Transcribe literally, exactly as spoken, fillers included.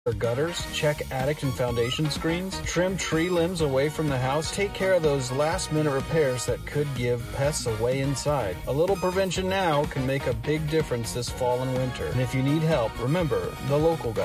or gutters, check attic and foundation screens, trim tree limbs away from the house, take care of those last-minute repairs that could give pests away inside. A little prevention now can make a big difference this fall and winter. And if you need help, remember the local guy.